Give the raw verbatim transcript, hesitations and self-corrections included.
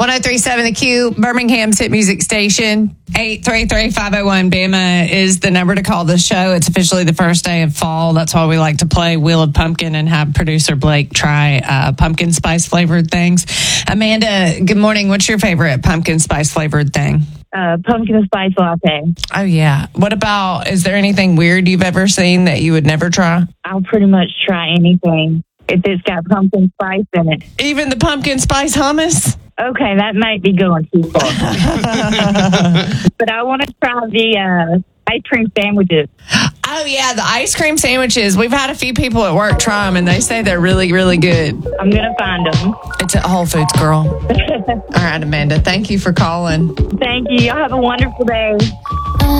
one oh three point seven The Q, Birmingham's hit music station. eight three three, five oh one, B A M A is the number to call the show. It's officially the first day of fall. That's why we like to play Wheel of Pumpkin and have producer Blake try uh, pumpkin spice flavored things. Amanda, good morning. What's your favorite pumpkin spice flavored thing? Uh, pumpkin spice latte. Oh, yeah. What about, is there anything weird you've ever seen that you would never try? I'll pretty much try anything if it's got pumpkin spice in it. Even the pumpkin spice hummus? Okay, that might be going too far. But I want to try the uh, ice cream sandwiches. Oh, yeah, the ice cream sandwiches. We've had a few people at work try them, and they say they're really, really good. I'm going to find them. It's at Whole Foods, girl. All right, Amanda, thank you for calling. Thank you. Y'all have a wonderful day.